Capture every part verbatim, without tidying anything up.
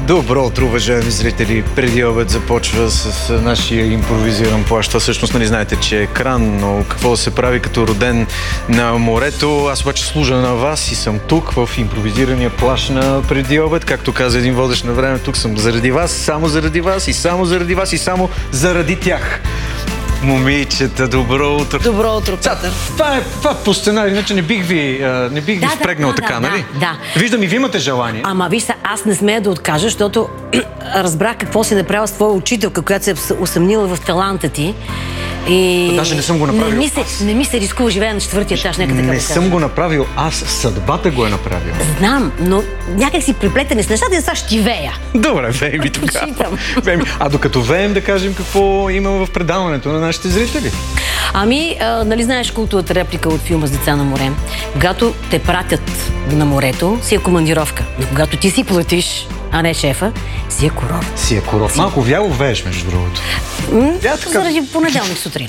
Добро утро, уважаеми зрители. Преди обед започва с нашия импровизиран плаж. Това всъщност нали знаете, че е екран, но какво да се прави като роден на морето. Аз обаче служа на вас и съм тук в импровизирания плаж на преди обед. Както каза един водещ на време, тук съм заради вас, само заради вас и само заради вас и само заради тях. Момичета, добро утро. Добро утро, Петър. Това е, това по сценарий, иначе не бих ви, а, не бих да, ви впрегнал да, така, да, нали? Да, да. Виждам и ви имате желание. Ама виж, аз не смея да откажа, защото разбрах какво си направила с твоя учителка, която се е усъмнила в таланта ти. И... Даже не съм го направил. Не ми се, не ми се рискува, живея на четвъртия етаж, нека така Не да съм кажа. го направил, аз съдбата го е направил. Знам, но някак си преплетени с нещата и сега ще вея. Добре, веем и тогава. А докато веем, да кажем какво има в предаването на нашите зрители. Ами, а, нали знаеш култовата реплика от филма с деца на море? Когато те пратят на морето, си е командировка. Но когато ти си платиш, а не шефа, си е курорт. Си е курорт. Малко вяло вееш, между другото. М- така... Заради понеделник сутрин.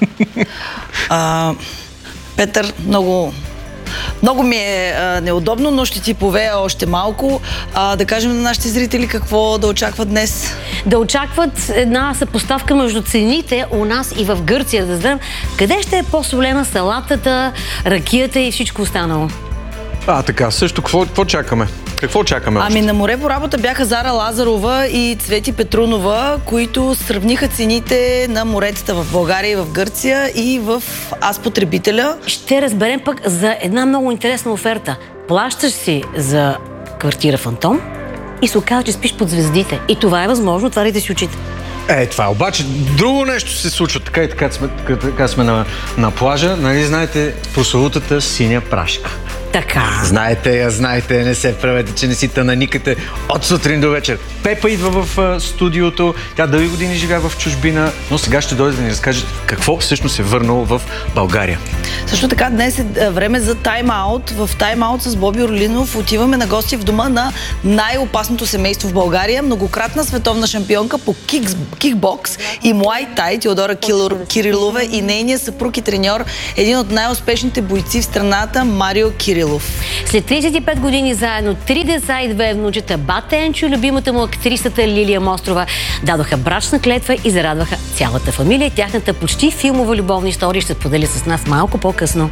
а, Петър, много... Много ми е а, неудобно, но ще ти повея още малко. А, да кажем на нашите зрители какво да очакват днес. Да очакват една съпоставка между цените у нас и в Гърция. Да знаем къде ще е по-солена салатата, ракията и всичко останало. А, така, също какво, какво чакаме? Какво чакаме още? Ами на море по работа бяха Зара Лазарова и Цвети Петрунова, които сравниха цените на моретата в България и в Гърция и в Аз потребителя. Ще разберем пък за една много интересна оферта. Плащаш си за квартира Фантом и се оказва, че спиш под звездите. И това е възможно, отваряйте си очите. Е, това обаче друго нещо се случва. Така и така сме, така сме на, на плажа. Нали знаете прословутата синя прашка? Така. Знаете я, знаете, не се правете, че не си тананикате от сутрин до вечер. Пепа идва в а, студиото, тя дълги години живя в чужбина, но сега ще дойде да ни разкаже какво всъщност е върнало в България. Също така днес е време за тайм-аут. В тайм-аут с Боби Орлинов отиваме на гости в дома на най-опасното семейство в България. Многократна световна шампионка по кикс, кикбокс и муай тай Теодора Кирилова и нейният съпруг и треньор, един от най-успешните бойци в страната Марио Кирилов. След тридесет и пет години заедно, три деца и две внучета, бата Енчо и любимата му актрисата Лилия Мострова дадоха брачна клетва и зарадваха цялата фамилия. Тяхната почти филмова любовна история ще сподели с нас малко по-късно.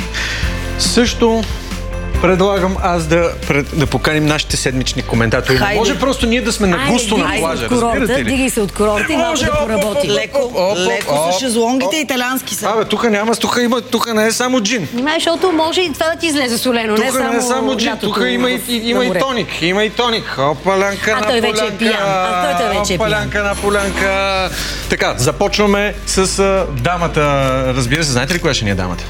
Също предлагам аз да, пред, да поканим нашите седмични коментатори. Хайде. Може просто ние да сме на густо на плажа, разбирате ли? Дигай се от курорта и малко да поработи. Леко, леко са шезлонгите, италиански са. Абе, тук няма, тук има, тук не е само джин. Внимай, защото може и това да ти излезе солено, не Тук само не е само джин, тук има, и, има и тоник, има и тоник. Опалянка на той вече е пиян. А той вече е пиян. Опалянка на полянка. Така, започваме с а, дамата. Разбира се, знаете ли коя ще ни е дамата?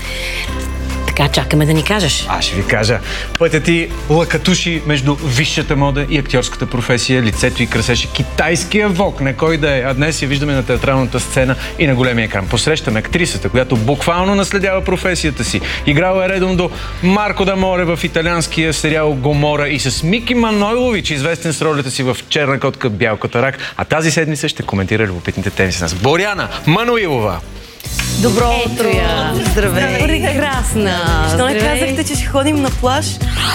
Така, чакаме да ни кажеш. Аз ще ви кажа. Пътя ти лакатуши между висшата мода и актьорската професия. Лицето й красеше китайския вок, не кой да е. А днес я виждаме на театралната сцена и на големия екран. Посрещаме актрисата, която буквално наследява професията си. Играла е редом до Марко Даморе в италианския сериал Гомора и с Мики Манойлович, известен с ролята си в Черна котка, бял катарак. А тази седмица ще коментира любопитните теми с нас. Боряна Маноилова. Добро Ето утро! я. Здравей! Прекрасна! Защо не казахте, че ще ходим на плаж?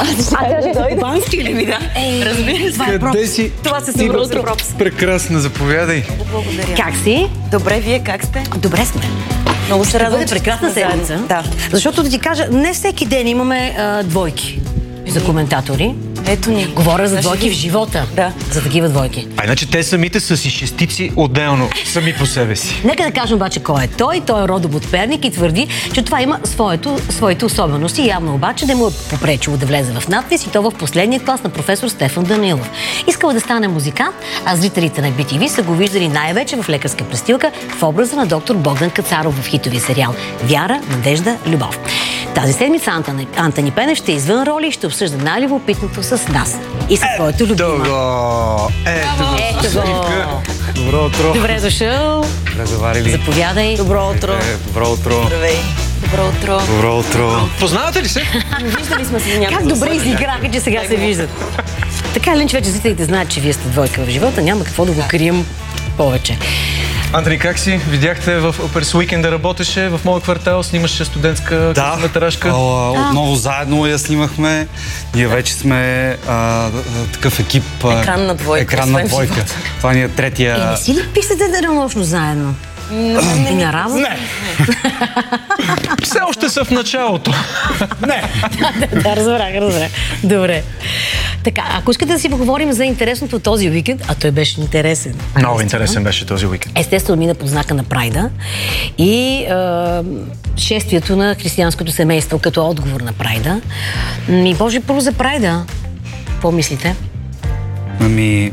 А кажи, дойде бански ли ми, да? Разбира се. Къде си? Това се Ти добро да- утро. Прекрасна, заповядай. Благодаря. Как си? Добре, вие как сте? Добре сме. Много се Ще радвам, бъде че прекрасна сме заедно. седмица. Да. Защото да ти кажа, не всеки ден имаме а, двойки за коментатори. Ето ни. Говоря за Значи двойки ви- в живота. Да. За такива двойки. А иначе те самите са си шестици отделно, сами по себе си. Нека да кажем обаче кой е той. Той е родом от Перник и твърди, че това има своето, своите особености. Явно обаче да му е попречило да влезе в надпис и то в последния клас на професор Стефан Данилов. Искал да стане музикант, а зрителите на Би Ти Ви са го виждали най-вече в лекарска престилка в образа на доктор Богдан Кацаров в хитовия сериал Вяра, надежда, любов. Тази седмица Антони, Антони Пенев ще е извън роли и ще обсъжда най-любопитното с нас и със своето любима. Го! Ето го! Ето го! Добро утро! Добре дошъл! Добре заварили. Заповядай! Добро утро! Е, добро утро! Здравей! Добро утро. Добро утро! Познавате ли се? Виждали сме се за някакво. Как добре изиграха, че сега се виждат. Така или иначе вече зрителите знаят, че вие сте двойка в живота. Няма какво да го крием повече. Антони, как си? Видяхте в през уикенда работеше в моя квартал, снимаше студентска късометражка. Да, отново заедно я снимахме. Ние вече сме а, такъв екип. Екранна двойка. Екранна двойка. Това ни е третия... Е, не си ли писате денонощно заедно? Не, на работа? Не! Все още са в началото. Не! Да, разбрах, разбрах. Добре. Така, ако искате да си поговорим за интересното този уикенд, а той беше интересен. Много интересен беше този уикенд. Естествено мина под знака на Прайда и е, шествието на християнското семейство като отговор на Прайда. И Боже, първо за Прайда. Какво мислите? Ами...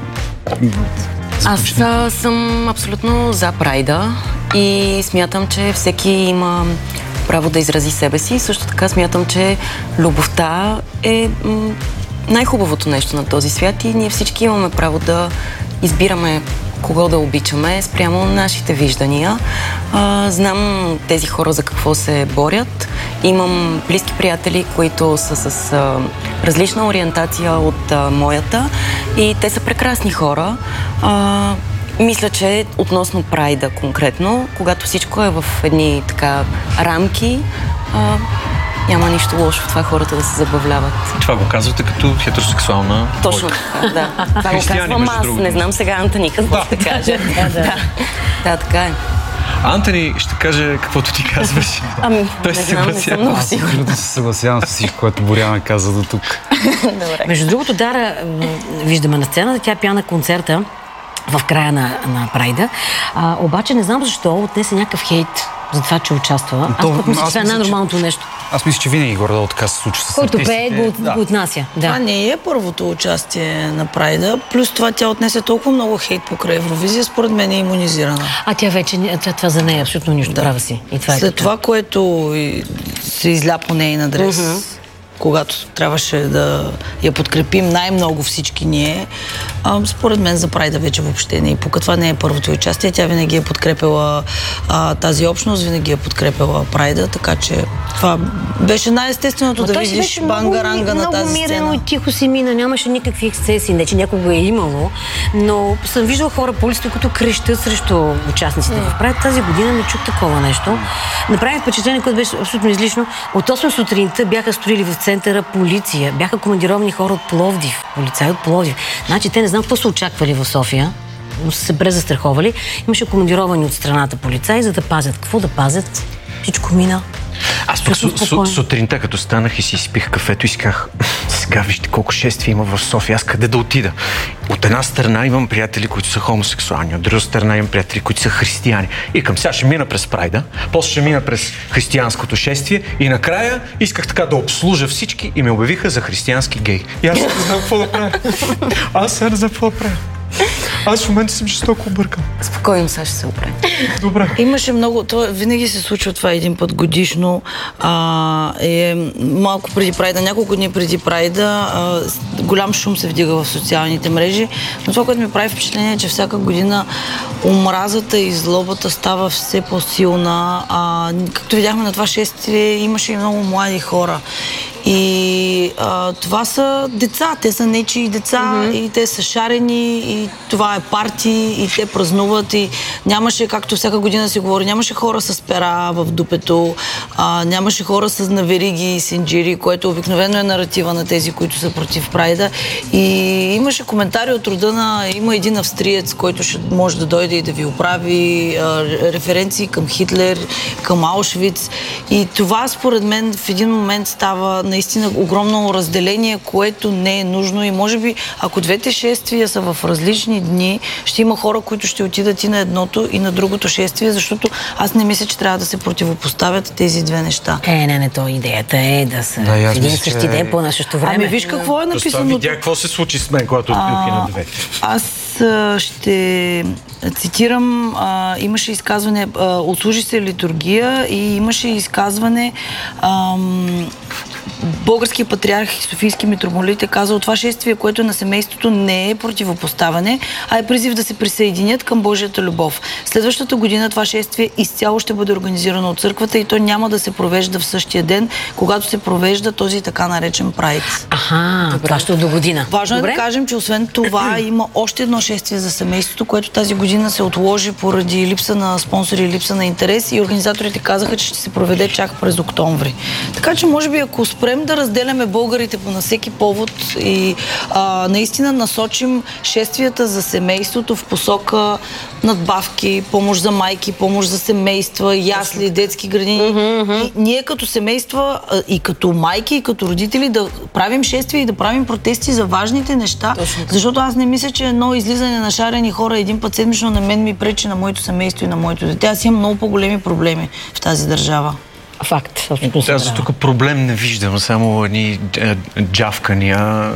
Аз а, съм абсолютно за Прайда и смятам, че всеки има право да изрази себе си. Също така смятам, че любовта е м- най-хубавото нещо на този свят и ние всички имаме право да избираме кого да обичаме спрямо нашите виждания. А, знам тези хора за какво се борят. Имам близки приятели, които са с а, различна ориентация от а, моята и те са прекрасни хора. А, мисля, че относно Прайда конкретно, когато всичко е в едни така рамки, а, няма нищо лошо в това хората да се забавляват. Това го казвате като хетеросексуална Точно така, да. Това го казвам аз. Не знам сега Антони какво ще каже. Да, да, така е. Антони ще каже каквото ти казваш. Ами, Той не се знам, не съглася. съм много Аз сигурна. абсолютно се съгласявам с всичко, което Боряна каза до тук. Добре. Между другото, Дара, м, виждаме на сцената, тя пя на концерта в края на, на Прайда. А, обаче не знам защо отнесе някакъв хейт за това, че участва. Аз То- пък мисля, че аз това е мисля, най-нормалното нещо. Аз мисля, че винаги горе-долу така се случва с Който артистите. пее, го, Да. го отнася. Това Да. не е първото участие на Прайда. Плюс това тя отнесе толкова много хейт покрай Евровизия, според мен е имунизирана. А тя вече, не- това, това за нея е абсолютно нищо, да. Права си. И това е След така. това, което и се изля по нейн адрес, когато трябваше да я подкрепим най-много всички ние, а, според мен за Прайда вече въобще не е пука. Това не е първото участие. Тя винаги е подкрепила а, тази общност, винаги е подкрепила Прайда, така че това беше най-естественото Ма да той си видиш беше много, бангаранга на много тази мирено сцена. и тихо си мина, нямаше никакви ексцесии, не че някога е имало, но съм виждала хора по улиците, които крещят срещу участниците в Прайд. Тази година не чух такова нещо. Направих впечатление, което беше абсолютно излишно. От осем сутринта бяха строили в центъра полиция, бяха командировани хора от Пловдив, полицаи от Пловдив. Значи те не знам какво са очаквали в София, но са се презастраховали. Имаше командировани от страната полицаи, за да пазят. Какво да пазят? Всичко мина. Аз пък Също су- су- спокойно. сутринта, като станах и си изпих кафето, и си казах, сега вижте колко шествия има в София, аз къде да отида? От една страна имам приятели, които са хомосексуални, от друга страна имам приятели, които са християни. И към сега ще мина през Прайда, после ще мина през християнското шествие и накрая исках така да обслужа всички и ме обявиха за християнски гей. И аз не знам какво да правя. Аз не знам какво да правя. Аз в момента съм жестоко объркан. Спокойно, сега ще се оправим. Добре. Имаше много, то винаги се случва това един път годишно. А, е, малко преди Прайда, няколко дни преди Прайда, а, голям шум се вдига в социалните мрежи. Но това, което ми прави впечатление е, че всяка година омразата и злобата става все по-силна. А, както видяхме на това шествие, имаше и много млади хора. И а, това са деца, те са нечии деца mm-hmm. и те са шарени и това е парти и те празнуват и нямаше, както всяка година се говори, нямаше хора с пера в дупето, а, нямаше хора с навериги и синджири, което обикновено е наратива на тези, които са против Прайда. И имаше коментари от рода на има един австриец, който ще може да дойде и да ви оправи, а, референции към Хитлер, към Аушвиц. И това според мен в един момент става наистина огромно разделение, което не е нужно и може би, ако двете шествия са в различни дни, ще има хора, които ще отидат и на едното, и на другото шествие, защото аз не мисля, че трябва да се противопоставят тези две неща. Е, не, не, то идеята е да са Да, и аз в един мисля, същи че- ден по едно същото време. Ами виж какво е Това написано. видя какво се случи с мен, когато отидох и на двете. Аз а, ще цитирам, а, имаше изказване, а, отслужи се литургия и имаше изказване ам, българският патриарх и софийски митрополит е казал, това шествие, което е на семейството, не е противопоставяне, а е призив да се присъединят към Божията любов. Следващата година това шествие изцяло ще бъде организирано от църквата и то няма да се провежда в същия ден, когато се провежда този така наречен прайд. Аха, това ще е до година. Важно Добре. е да кажем, че освен това има още едно шествие за семейството, което тази година се отложи поради липса на спонсори и липса на интерес и организаторите казаха, че ще се проведе чак през октомври. Така че може би ако спрем да разделяме българите по на всеки повод и а, наистина насочим шествията за семейството в посока надбавки, помощ за майки, помощ за семейства, ясли, детски градини. Uh-huh, uh-huh. И ние като семейства и като майки, и като родители да правим шествия и да правим протести за важните неща, точно. Защото аз не мисля, че едно излизане на шарени хора един път седмично на мен ми пречи на моето семейство и на моето дете. Аз имам много по-големи проблеми в тази държава. Факт. Аз тук проблем не виждам, само едни джавкания.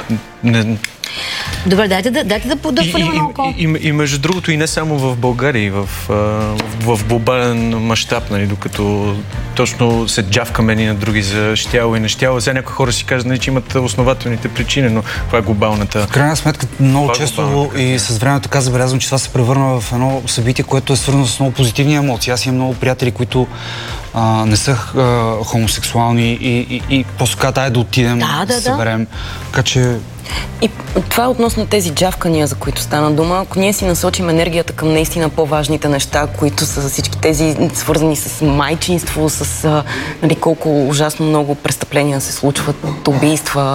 Не... Добре, дайте да, дайте да, да хвърлим малко. И, и, и между другото и не само в България, и в, в, в глобален мащаб, нали, докато точно се джавкаме ни на други за щяло и нещяло. Сега някои хора си казват, нали, че имат основателните причини, но това е глобалната... В крайна сметка, много това често глобалната. И с времето така забелязвам, че това се превърна в едно събитие, което е свързано с много позитивни емоции. Аз имам много приятели, които а, не са а, хомосексуални и, и, и просто казват, ай да отидем, да, да, да се съберем. Така че... И това относно тези джавкания, за които стана дума, ако ние си насочим енергията към наистина по-важните неща, които са за всички тези свързани с майчинство, с нали, колко ужасно много престъпления се случват, убийства,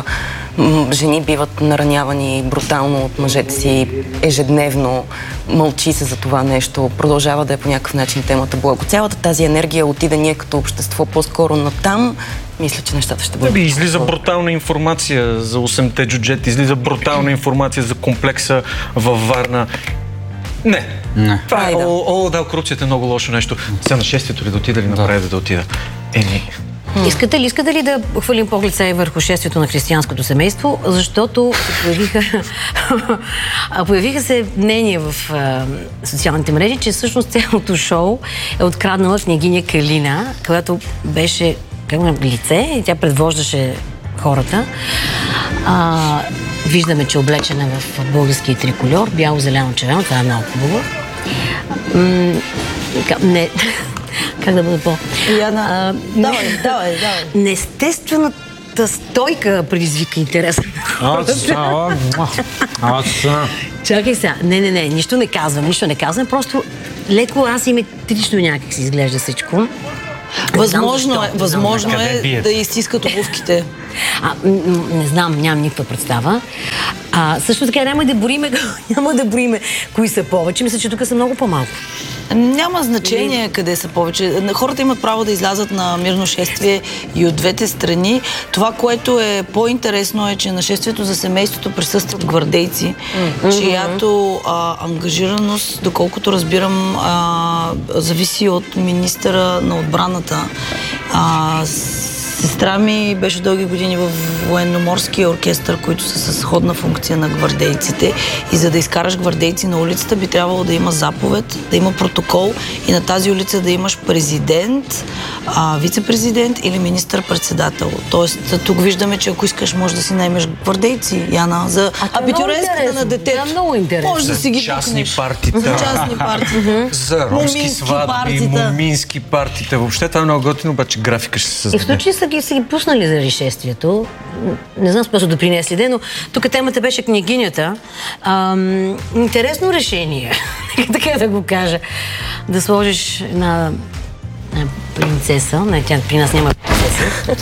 жени биват наранявани брутално от мъжете си ежедневно, мълчи се за това нещо, продължава да е по някакъв начин темата благо. Цялата тази енергия отиде ние като общество по-скоро натам, мисля, че нещата ще бъдат. Би, излиза брутална информация за осемте джуджет, излиза брутална информация за комплекса във Варна. Не. Не. Това е, о, о, да, корупцията е много лошо нещо. Сега на шествието ли да отида или направи да, да отида? Еми. Искате ли, искате ли да хвалим поглед сега и върху шествието на християнското семейство, защото се появиха, появиха се мнения в а, социалните мрежи, че всъщност цялото шоу е откраднала княгиня Калина, която беше как на лице и тя предвождаше хората. А, виждаме, че е облечена в българския трикольор, бяло-зелено-червено, това е много хубаво. М- не... Как да бъде по... Яна, давай, давай, давай. Неестествената стойка предизвика интерес. Чакай сега. Не, не, не, нищо не казвам, нищо не казвам. Просто леко асиметрично някак си изглежда всичко. Възможно е, възможно е да изтискат обувките. А, не знам, нямам никаква представа. А, също така няма да броиме, няма да броиме кои са повече. Мисля, че тук са много по-малко. Няма значение къде са повече. Хората имат право да излязат на мирно шествие и от двете страни. Това, което е по-интересно е, че на шествието за семейството присъстват гвардейци, mm-hmm. чиято а, ангажираност, доколкото разбирам, а, зависи от министъра на отбраната. А, Сестра ми беше дълги години в военноморския оркестър, които са с сходна функция на гвардейците. И за да изкараш гвардейци на улицата, би трябвало да има заповед, да има протокол и на тази улица да имаш президент, а, вице-президент или министър-председател. Тоест, тук виждаме, че ако искаш, може да си наймеш гвардейци, Яна, за абитюренската на детето. Да, много интересно. Може да си ги частни пукнеш. партита. За частни партита. За ромски сватби, момински партита. Въобще това е много готино, обаче графика ще се създаде. И в случай са ги, са ги пуснали заради шествието. Не знам способ да принесли де, но тук темата беше княгинята. Ам, интересно решение, така да го кажа. Да сложиш на, на принцеса. Не, тя при нас няма принцеса.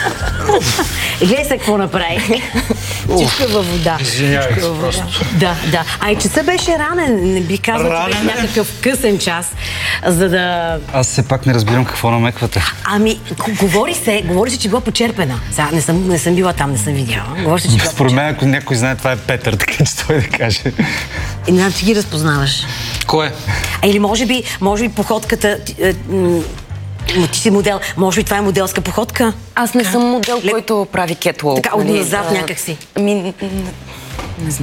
И гледай се какво направи. Чичка във вода. Извинявай се просто. Да, да. А и часа беше ранен. Не би казал, че беше някакъв късен час, за да... Аз все пак не разбирам какво намеквате. Ами, говори се, говори се, че била почерпена. Сега, не съм, не съм била там, не съм видяла. Говори се, че била Според мен, ако някой знае, това е Петър, така че той да каже. И не знам, че ги разпознаваш. Кое? А, или може би, може би походката... Е, м- ти си модел. Може би това е моделска походка? Аз не съм модел, Леп... който прави кетуолк. Така, отназад някак си. Ами, не, не знам.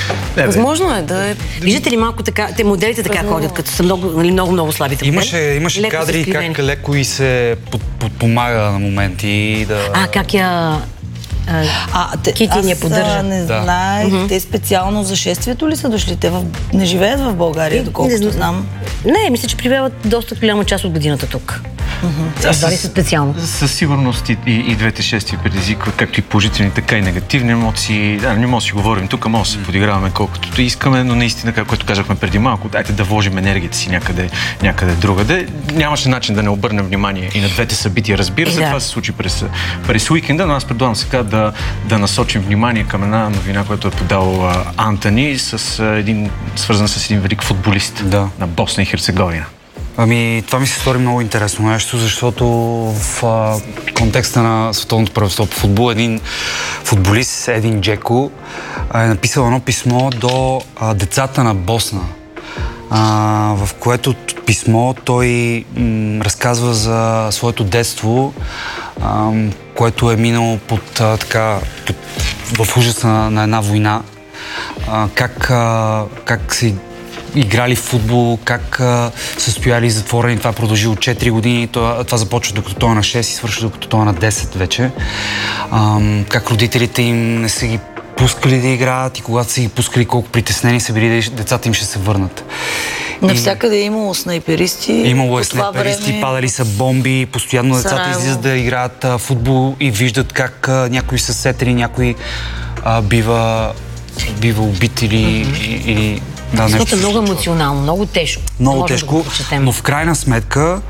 Не, Възможно е да е... Виждате ли малко така, те моделите така ходят, като са много, нали, много, много слабите. Имаше, имаше Леко са кадри скривени. как леко и се под, подпомага на моменти да... А, как я... А, А, те, Кити аз ни я поддържа. а, не Да. знаех, mm-hmm. те специално за шествието ли са дошли? Те в... не живеят в България, доколкото не, знам. Не, мисля, че прибиват доста голяма част от годината тук. А Едва ли са специално. Със сигурност и, и, и двете шествия предизвикват както и положителни, така и негативни емоции. Да, не може да си говорим тук, може да се подиграваме колкото искаме, но наистина, както което казахме преди малко, дайте да вложим енергията си някъде, някъде другаде. Нямаше начин да не обърнем внимание и на двете събития, разбира се. Да. Това се случи през, през уикенда, но аз предлагам сега да, да насочим внимание към една новина, която е подал а, Антони, с, а, един, свързан с един велик футболист Да. на Босна и Херцеговина. Ами, това ми се стори много интересно нещо, защото в а, контекста на световното първенство по футбол един футболист, Един Джеко, е написал едно писмо до а, децата на Босна, а, в което писмо той м, разказва за своето детство, а, което е минало под, а, така, под, в ужаса на, на една война, а, как, а, как се играли в футбол, как а, са стояли затворени. Това продължи от четири години. Това, това започва докато той е на шест и свършва докато той е на десет вече. А, как родителите им не са ги пускали да играят и когато са ги пускали, колко притеснени са били, децата им ще се върнат. Навсякъде е имало снайперисти. Имало е По това снайперисти, време... падали са бомби, постоянно децата Сараево. излизат да играят а, футбол и виждат как а, някой съсед или някой а, бива, бива убит или, mm-hmm. или да, нещо. Защото е много емоционално, много тежко. Много Можем тежко, да го прочетем. но в крайна сметка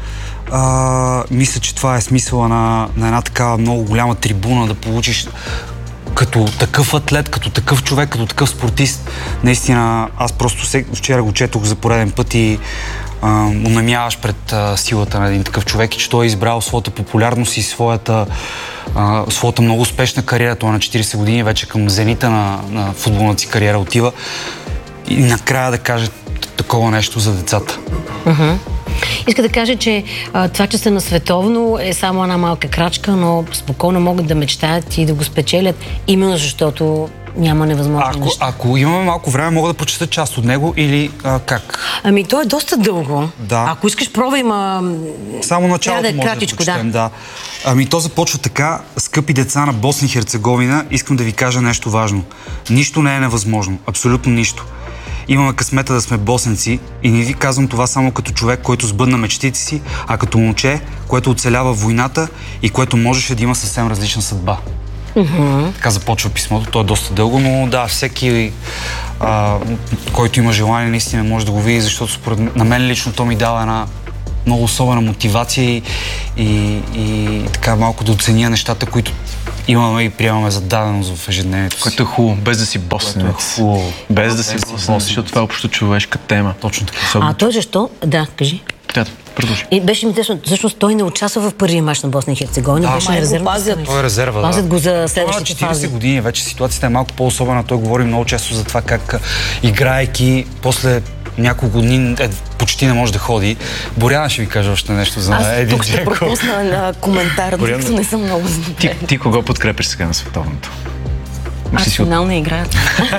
а, мисля, че това е смисъла на, на една такава много голяма трибуна да получиш като такъв атлет, като такъв човек, като такъв спортист. Наистина, аз просто се, вчера го четох за пореден път и унамяваш пред а, силата на един такъв човек и че той е избрал своята популярност и своята, а, своята много успешна кариера. Той на четирийсет години вече към зенита на, на футболната си кариера отива и накрая да каже такова нещо за децата. Uh-huh. Иска да кажа, че а, това, че са на световно е само една малка крачка, но спокойно могат да мечтаят и да го спечелят, именно защото няма невъзможни Ако, неща. ако имаме малко време, мога да прочета част от него или а, как? Ами то е доста дълго. Да. Ако искаш, пробвай, ма... Само началото да е може кратичко, да прочетем, да. да. Ами то започва така: скъпи деца на Босна и Херцеговина, искам да ви кажа нещо важно. Нищо не е невъзможно. Абсолютно нищо. Имаме късмета да сме босенци и не ви казвам това само като човек, който сбъдна мечтите си, а като момче, което оцелява войната и което можеше да има съвсем различна съдба. Mm-hmm. Така започва писмото. То е доста дълго, но да, всеки, а, който има желание, наистина може да го види, защото според на мен лично то ми дава една много особена мотивация и, и, и така малко да оценя нещата, които имаме и приемаме за даденост в ежедневието си. Което е хубаво, без да си босненец. Хубаво. Без да си босненец, защото това е общо човешка тема. Точно така. А той защо? Да, кажи. Да, продължи. И беше ми интересно, всъщност той не участва в първия мач на Босна и Херцеговина, Да, беше май на го резервна пазят. съставка. Той е резерва, да. Пазят го за Това на следващите четирийсет фази. години вече ситуацията е малко по-особена. Той говори много често за това как играейки после няколко дни е, почти не може да ходи. Боряна ще ви каже още нещо за Аз Един тук ще Джеко. пропусна на коментар, Боряна. докато не съм много Ти, знае. ти кого подкрепиш сега на световното? Арсенал не играят.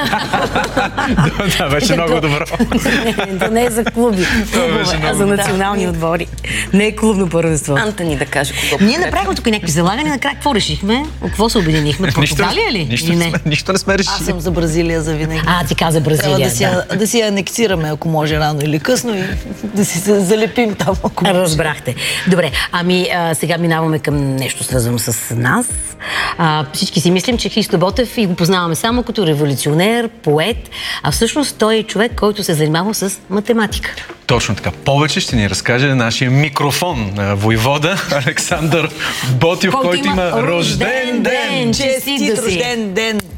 Да, беше много добро. Не, то не е за клуби, а за национални отбори. Не е клубно първенство. Антони да каже кого Ние направихме тук някакви залагания, накрая какво решихме? От какво се обединихме? Португалия ли? Нищо, Или не не? сме, нищо не сме решили. Аз съм за Бразилия за винаги. А, ти каза Трябва Бразилия, да си, да. я, да си я анексираме, ако може, рано или късно и да си се залепим там, ако може. Разбрахте. Добре, ами а, сега минаваме към нещо свързано с нас. А, всички си мислим, че Христо Ботев и го познаваме само като революционер, поет, а всъщност той е човек, който се занимава с математика. Точно така. Повече ще ни разкаже нашия микрофон на войвода Александър Ботев, който, има рожден ден. Честит Честит да си. рожден ден!